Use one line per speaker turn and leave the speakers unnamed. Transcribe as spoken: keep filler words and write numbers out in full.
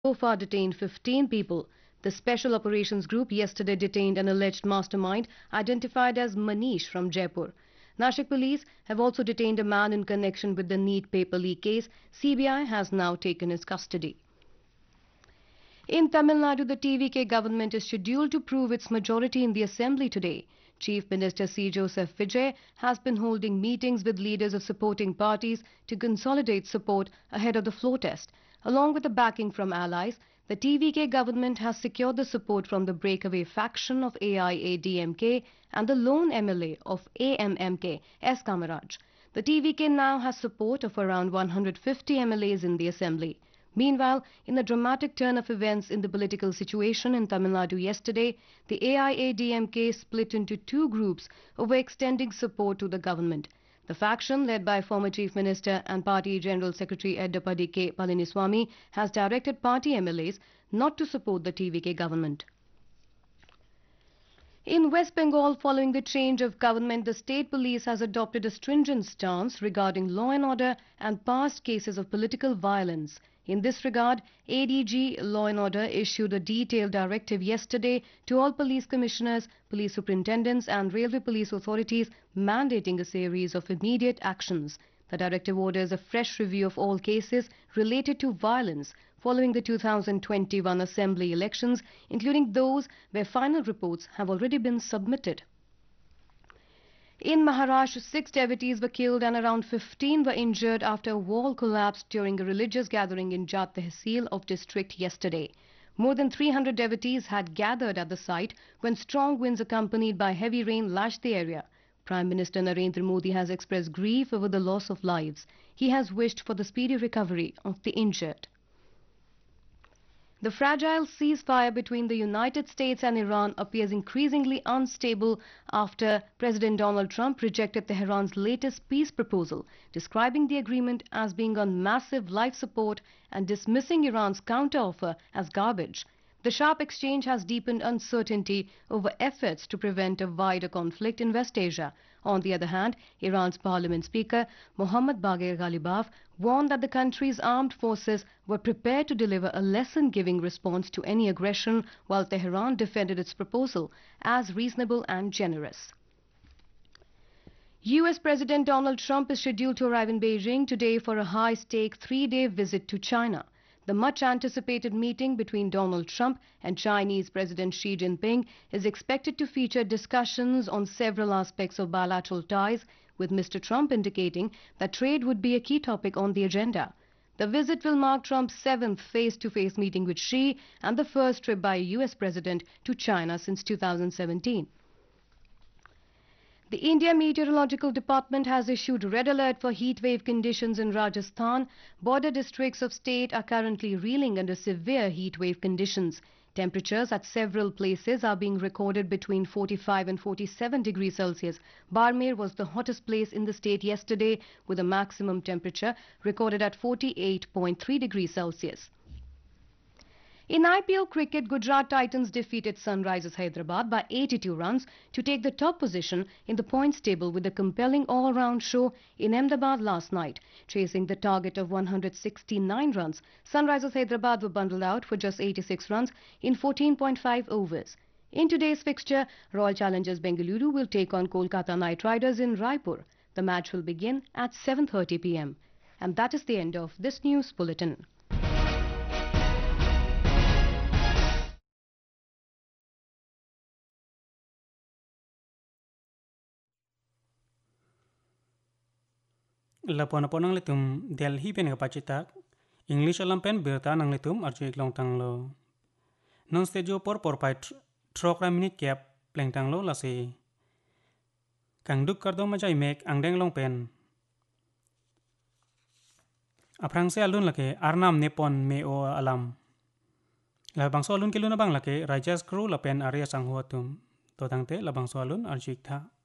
so far detained fifteen people. The Special Operations Group yesterday detained an alleged mastermind identified as Manish from Jaipur. Nashik police have also detained a man in connection with the NEET paper leak case. C B I has now taken his custody. In Tamil Nadu, the T V K government is scheduled to prove its majority in the assembly today. Chief Minister C. Joseph Vijay has been holding meetings with leaders of supporting parties to consolidate support ahead of the floor test. Along with the backing from allies, the T V K government has secured the support from the breakaway faction of A I A D M K and the lone M L A of A M M K, S. Kamaraj. The T V K now has support of around one hundred fifty M L As in the assembly. Meanwhile, in a dramatic turn of events in the political situation in Tamil Nadu yesterday, the A I A D M K split into two groups over extending support to the government. The faction, led by former Chief Minister and Party General Secretary Eddapadi K. Palaniswamy, has directed party M L As not to support the T V K government. In West Bengal, following the change of government, the state police has adopted a stringent stance regarding law and order and past cases of political violence. In this regard, A D G Law and Order issued a detailed directive yesterday to all police commissioners, police superintendents and railway police authorities mandating a series of immediate actions. The directive orders a fresh review of all cases related to violence following the two thousand twenty-one assembly elections, including those where final reports have already been submitted. In Maharashtra, six devotees were killed and around fifteen were injured after a wall collapsed during a religious gathering in Jat Tehsil of district yesterday. More than three hundred devotees had gathered at the site when strong winds accompanied by heavy rain lashed the area. Prime Minister Narendra Modi has expressed grief over the loss of lives. He has wished for the speedy recovery of the injured. The fragile ceasefire between the United States and Iran appears increasingly unstable after President Donald Trump rejected Tehran's latest peace proposal, describing the agreement as being on massive life support and dismissing Iran's counteroffer as garbage. The sharp exchange has deepened uncertainty over efforts to prevent a wider conflict in West Asia. On the other hand, Iran's parliament speaker Mohammad Bagher Ghalibaf warned that the country's armed forces were prepared to deliver a lesson-giving response to any aggression, while Tehran defended its proposal as reasonable and generous. U S President Donald Trump is scheduled to arrive in Beijing today for a high-stake three-day visit to China. The much-anticipated meeting between Donald Trump and Chinese President Xi Jinping is expected to feature discussions on several aspects of bilateral ties, with Mister Trump indicating that trade would be a key topic on the agenda. The visit will mark Trump's seventh face-to-face meeting with Xi and the first trip by a U S president to China since two thousand seventeen. The India Meteorological Department has issued red alert for heat wave conditions in Rajasthan. Border districts of state are currently reeling under severe heat wave conditions. Temperatures at several places are being recorded between forty-five and forty-seven degrees Celsius. Barmer was the hottest place in the state yesterday, with a maximum temperature recorded at forty-eight point three degrees Celsius. In I P L cricket, Gujarat Titans defeated Sunrisers Hyderabad by eighty-two runs to take the top position in the points table with a compelling all-round show in Ahmedabad last night. Chasing the target of one hundred sixty-nine runs, Sunrisers Hyderabad were bundled out for just eighty-six runs in fourteen point five overs. In today's fixture, Royal Challengers Bengaluru will take on Kolkata Knight Riders in Raipur. The match will begin at seven thirty p m And that is the end of this news bulletin.
Lapon-lapon ang litum Delhi pen kapacitak English alam pen berta nang litum arju iklong tanglo non stejo por por pai trokra minute cap pleng tanglo lase kang duk kardo majai mek angdeng long pen aprang se alun lake arnam nepon me o alam labang so alun keluna bang lake rajas crew lapen area sanghuatum to tangte labang so alun arju ikta